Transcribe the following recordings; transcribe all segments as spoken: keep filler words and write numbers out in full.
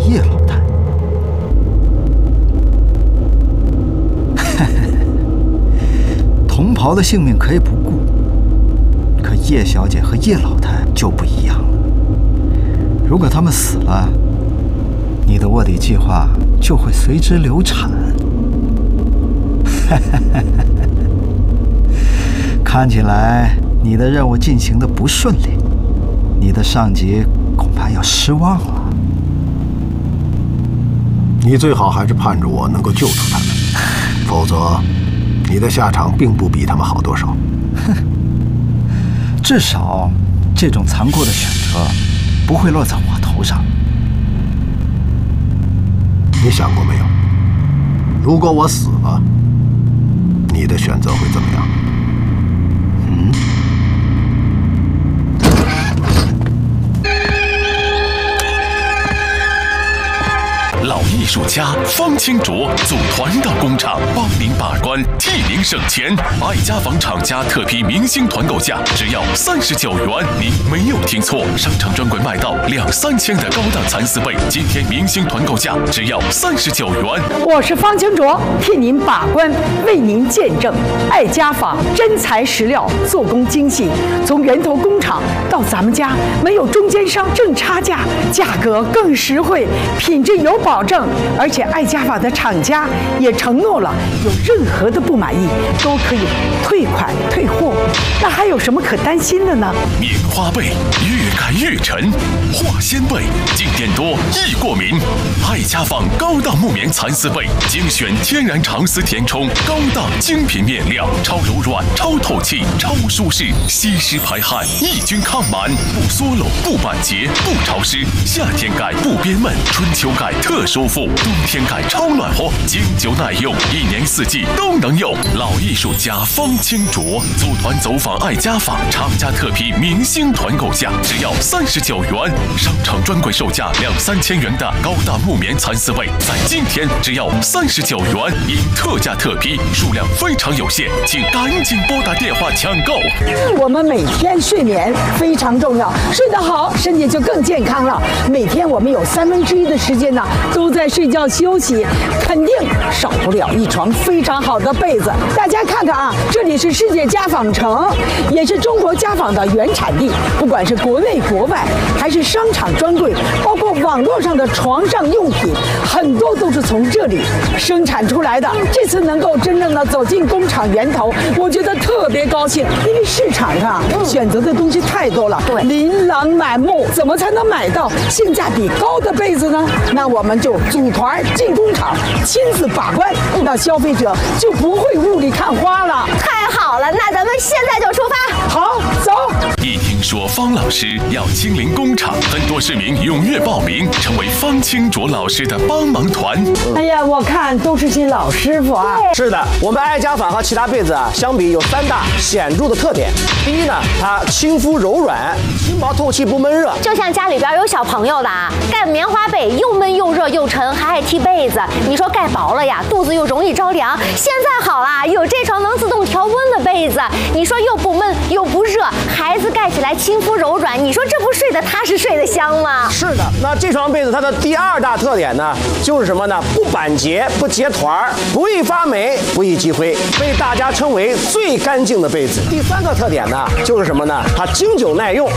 叶老太。同袍的性命可以不顾，可叶小姐和叶老太就不一样了。如果他们死了，你的卧底计划就会随之流产。看起来你的任务进行得不顺利，你的上级恐怕要失望了。 你最好还是盼着我能够救出他们，否则你的下场并不比他们好多少。 哼，至少这种残酷的选择不会落在我头上。 你想过没有？如果我死了，你的选择会怎么样？ 嗯。 老艺术家方清卓组团到工厂，帮您把关，替您省钱。爱家纺厂家特批明星团购价只要三十九元，您没有听错，商场专柜卖到两三千的高档蚕丝被，今天明星团购价只要三十九元。 我是方清卓，替您把关，为您见证。爱家纺真材实料，做工精细，从源头工厂到咱们家，没有中间商挣差价，价格更实惠，品质有保证。而且爱家纺的厂家也承诺了，有任何的不满意都可以退款退货。那还有什么可担心的呢？ 棉花被越改越沉，化纤被静电多易过敏。爱家纺高档木棉蚕丝被，精选天然长丝填充，高档精品面料，超柔软、超透气、超舒适，吸湿排汗，抑菌抗螨，不缩漏、不板结、不潮湿。夏天改不憋闷，春秋改特舒服，冬天改超暖和，经久耐用，一年四季都能用。老艺术家方清卓组团走访爱家纺，厂家特批明星团购价只要三十九元，商场专柜售价两三千元的高档木棉蚕丝被，在今天只要三十九元，因特价特批，数量非常有限，请赶紧拨打电话抢购。 我们每天睡眠非常重要，睡得好，身体就更健康了。每天我们有三分之一的时间呢，都在睡觉休息，肯定少不了一床非常好的被子。大家看看啊，这里是世界家纺城，也是中国家纺的原产地。不管是国内国外，还是商场专柜，包括网络上的床上用品，很多都是从这里生产出来的。这次能够真正的走进工厂源头，我觉得特别高兴，因为市场上选择的东西太多了，对，琳琅满目，怎么才能买到性价比高的被子呢？那我们就组团进工厂，亲自把关，让消费者就不会雾里看花了。 太好了，那咱们现在就出发。 好，走。 一听说方老师要亲临工厂，很多市民踊跃报名，成为方清卓老师的帮忙团。 哎呀，我看都是些老师傅啊。 是的，我们爱家纺和其他被子啊相比，有三大显著的特点。第一呢，它亲肤柔软，轻薄透气，不闷热。 就像家里边有小朋友的啊，盖棉花被又闷又热又沉，还爱踢被子。你说盖薄了呀，肚子又容易着凉。现在好啦，有这床能自动调温的被子，你说又不闷又不热，孩子盖起来亲肤柔软，你说这不睡得踏实睡得香吗？ 是的，那这床被子它的第二大特点呢，就是什么呢？不板结，不结团儿，不易发霉，不易积灰，被大家称为最干净的被子。第三个特点呢，就是什么呢？它经久耐用。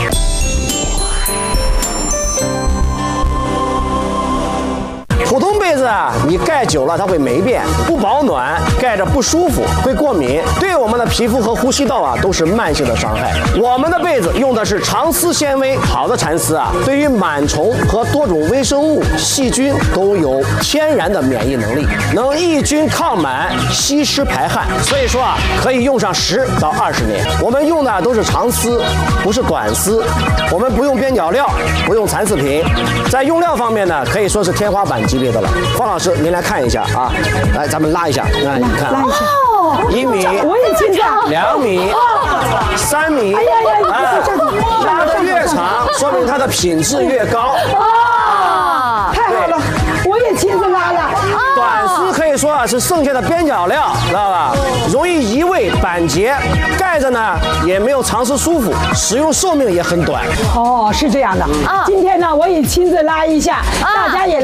普通被子啊，你盖久了它会霉变，不保暖，盖着不舒服，会过敏，对我们的皮肤和呼吸道啊都是慢性的伤害。我们的被子用的是长丝纤维，好的蚕丝啊，对于螨虫和多种微生物、细菌都有天然的免疫能力，能抑菌抗螨、吸湿排汗，所以说啊，可以用上十到二十年。我们用的都是长丝，不是短丝，我们不用边角料，不用蚕丝品，在用料方面呢，可以说是天花板级别的了。方老师，您来看一下啊，来，咱们拉一下，那你看， 拉一下， 一米， 我也亲上， 两米，三米， 哎呀呀， 啊，拉得越长，说明它的品质越高。 啊，太好了，我也亲自拉了。 短丝可以说啊是剩下的边角料，知道吧？容易移位板结，盖着呢也没有长丝舒服，使用寿命也很短。 哦，是这样的。啊，今天呢我也亲自拉一下，大家也。